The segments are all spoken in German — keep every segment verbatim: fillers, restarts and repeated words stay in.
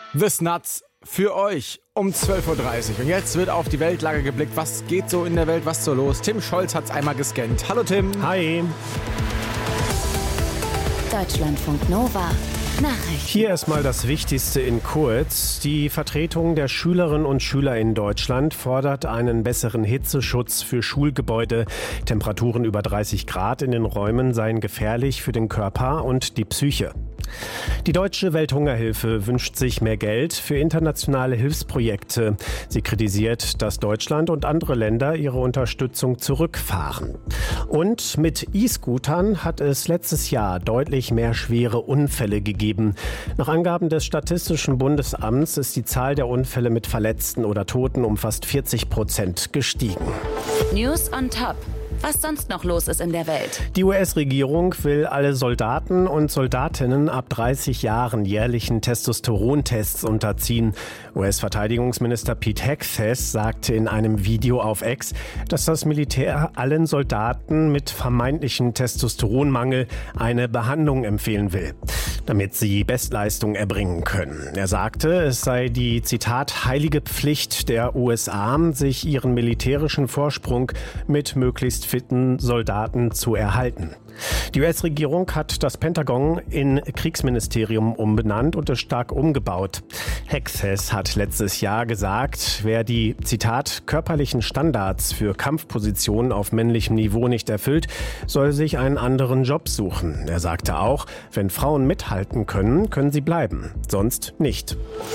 The Snuts für euch um zwölf Uhr dreißig. Und jetzt wird auf die Weltlage geblickt. Was geht so in der Welt? Was ist so los? Tim Scholz hat's einmal gescannt. Hallo Tim. Hi. Deutschlandfunk Nova. Nachrichten. Hier erstmal das Wichtigste in kurz. Die Vertretung der Schülerinnen und Schüler in Deutschland fordert einen besseren Hitzeschutz für Schulgebäude. Temperaturen über dreißig Grad in den Räumen seien gefährlich für den Körper und die Psyche. Die Deutsche Welthungerhilfe wünscht sich mehr Geld für internationale Hilfsprojekte. Sie kritisiert, dass Deutschland und andere Länder ihre Unterstützung zurückfahren. Und mit E-Scootern hat es letztes Jahr deutlich mehr schwere Unfälle gegeben. Nach Angaben des Statistischen Bundesamts ist die Zahl der Unfälle mit Verletzten oder Toten um fast vierzig Prozent gestiegen. News on Top. Was sonst noch los ist in der Welt. Die U S-Regierung will alle Soldaten und Soldatinnen ab dreißig Jahren jährlichen Testosterontests unterziehen. U S-Verteidigungsminister Pete Hegseth sagte in einem Video auf X, dass das Militär allen Soldaten mit vermeintlichem Testosteronmangel eine Behandlung empfehlen will, damit sie Bestleistung erbringen können. Er sagte, es sei die, Zitat, heilige Pflicht der U S A, sich ihren militärischen Vorsprung mit möglichst fitten Soldaten zu erhalten. Die U S-Regierung hat das Pentagon in Kriegsministerium umbenannt und es stark umgebaut. Hegseth hat letztes Jahr gesagt, wer die, Zitat, körperlichen Standards für Kampfpositionen auf männlichem Niveau nicht erfüllt, soll sich einen anderen Job suchen. Er sagte auch, wenn Frauen mithalten können, können sie bleiben, sonst nicht.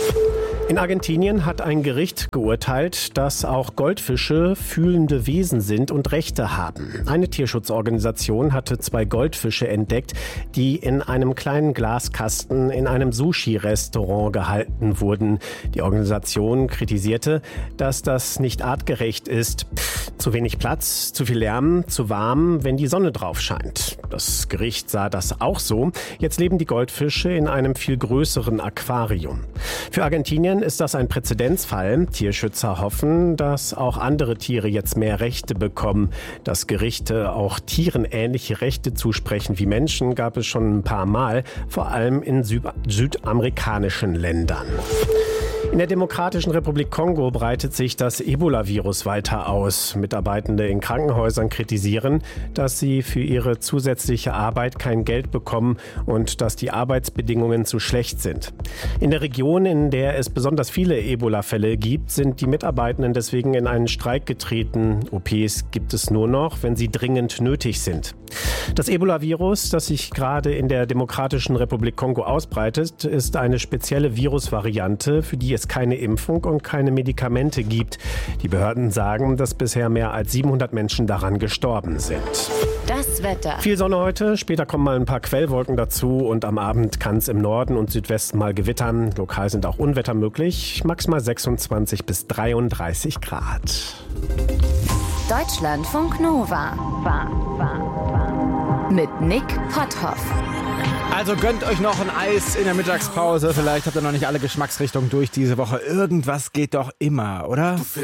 In Argentinien hat ein Gericht geurteilt, dass auch Goldfische fühlende Wesen sind und Rechte haben. Eine Tierschutzorganisation hatte zwei Goldfische entdeckt, die in einem kleinen Glaskasten in einem Sushi-Restaurant gehalten wurden. Die Organisation kritisierte, dass das nicht artgerecht ist. Zu wenig Platz, zu viel Lärm, zu warm, wenn die Sonne drauf scheint. Das Gericht sah das auch so. Jetzt leben die Goldfische in einem viel größeren Aquarium. Für Argentinien ist das ein Präzedenzfall. Tierschützer hoffen, dass auch andere Tiere jetzt mehr Rechte bekommen. Dass Gerichte auch Tieren ähnliche Rechte zusprechen wie Menschen, gab es schon ein paar Mal, vor allem in Süd- südamerikanischen Ländern. In der Demokratischen Republik Kongo breitet sich das Ebola-Virus weiter aus. Mitarbeitende in Krankenhäusern kritisieren, dass sie für ihre zusätzliche Arbeit kein Geld bekommen und dass die Arbeitsbedingungen zu schlecht sind. In der Region, in der es besonders viele Ebola-Fälle gibt, sind die Mitarbeitenden deswegen in einen Streik getreten. O Ps gibt es nur noch, wenn sie dringend nötig sind. Das Ebola-Virus, das sich gerade in der Demokratischen Republik Kongo ausbreitet, ist eine spezielle Virusvariante, für die es keine Impfung und keine Medikamente gibt. Die Behörden sagen, dass bisher mehr als siebenhundert Menschen daran gestorben sind. Das Wetter. Viel Sonne heute, später kommen mal ein paar Quellwolken dazu und am Abend kann es im Norden und Südwesten mal gewittern. Lokal sind auch Unwetter möglich, maximal sechsundzwanzig bis dreiunddreißig Grad. Deutschlandfunk Nova. War, war, war. Mit Nick Potthoff. Also gönnt euch noch ein Eis in der Mittagspause. Vielleicht habt ihr noch nicht alle Geschmacksrichtungen durch diese Woche. Irgendwas geht doch immer, oder?